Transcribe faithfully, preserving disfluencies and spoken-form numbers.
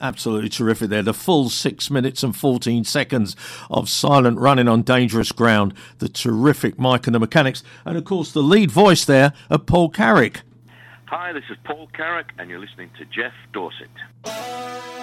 Absolutely terrific there. The full six minutes and fourteen seconds of silent running on dangerous ground. The terrific Mike and the Mechanics. And, of course, the lead voice there of Paul Carrick. Hi, this is Paul Carrick, and you're listening to Jeff Dorset.